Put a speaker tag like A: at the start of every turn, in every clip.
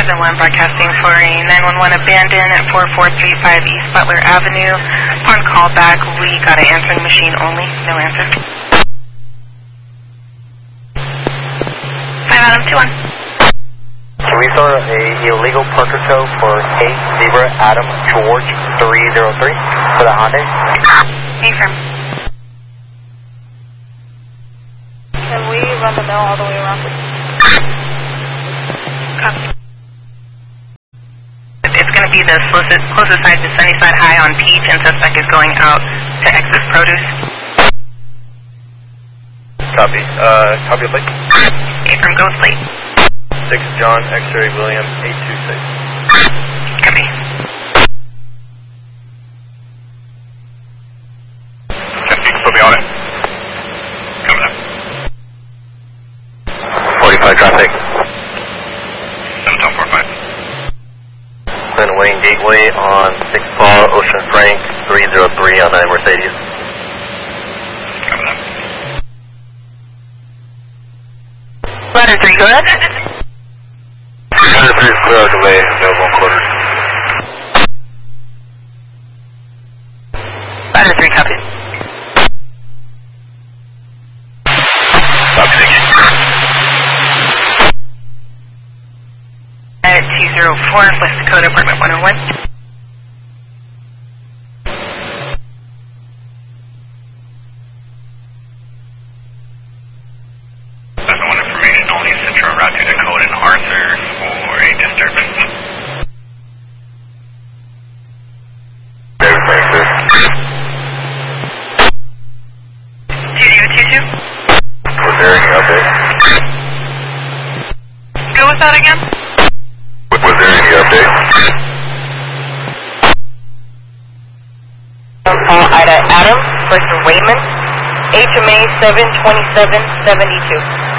A: 1 broadcasting for a 911 abandoned at 4435 East Butler Avenue. Upon callback, we got an answering machine only. No answer. 5 Adam 21.
B: Can we start a illegal parker tow for 8 Zebra Adam George 303 for the Hyundai?
A: Affirm.
C: Can we run the mail all the way around?
A: Copy. It's going to be the closest side to Sunnyside High on Peach, and suspect is going out to Exit Produce.
B: Copy. Copy plate.
A: Affirm, go with plate.
B: 6 John X-ray William 826.
A: Copy.
B: Put me on it. Coming up. 45 traffic. 745. Then Wayne Gateway on 6 Paul Ocean Frank 303 on that Mercedes. Coming up.
A: Ladder 3, go ahead.
B: Ladder 3 is clear our delay, available on quarters.
A: Ladder 3, copy.
B: Copy, thank you.
A: At 204, West Dakota, Apartment 101.
B: Information only, Central Route to Dakota and Arthur for a disturbance. Everything, sir.
A: 2022.
B: Was there any update?
A: Go with that again.
B: Was there any update?
C: Ida Adam, Mr. Wayman, HMA 72772.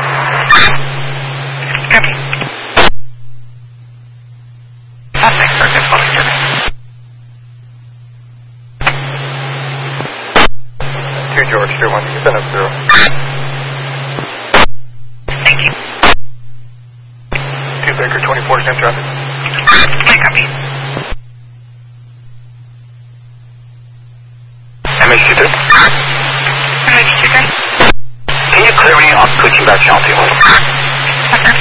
A: Copy. Suspect circuit phone service.
B: 2 George, 2-1, you send us through.
A: Thank you.
B: 2 Baker, 24, same traffic.
A: My copy.
B: MH23.
A: MH23.
B: Can you clear me on switching back channel 2?
A: Affirm.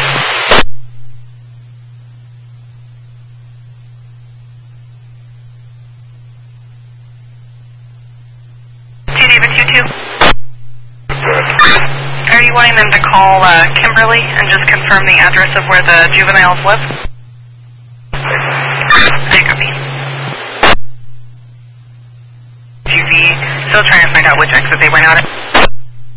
A: Are you wanting them to call Kimberly and just confirm the address of where the juveniles live? I copy. QV, still trying to find out which exit they went out at.